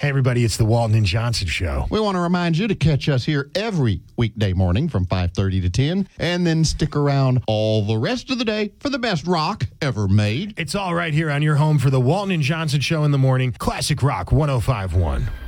Hey, everybody, it's the Walton and Johnson Show. We want to remind you to catch us here every weekday morning from 5:30 to 10, and then stick around all the rest of the day for the best rock ever made. It's all right here on your home for the Walton and Johnson Show in the morning. Classic Rock 105.1.